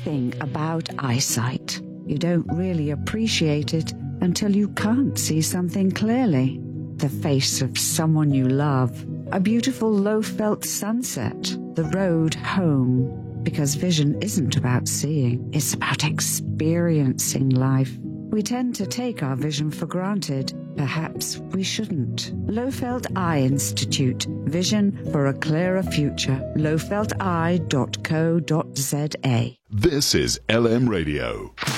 thing about eyesight. You don't really appreciate it until you can't see something clearly. The face of someone you love, a beautiful low-felt sunset, the road home. Because vision isn't about seeing, it's about experiencing life. We tend to take our vision for granted. Perhaps we shouldn't. Lowfelt Eye Institute. Vision for a clearer future. lowfelteye.co.za. This is LM Radio.